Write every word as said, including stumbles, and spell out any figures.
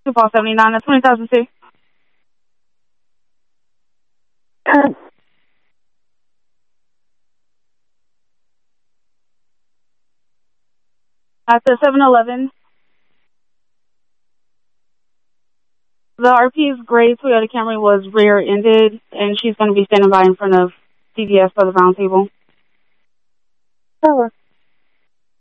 two four seventy nine. That's twenty thousand six. At the seven eleven. The R P's gray Toyota Camry was rear-ended, and she's going to be standing by in front of C V S for the round table. Sure.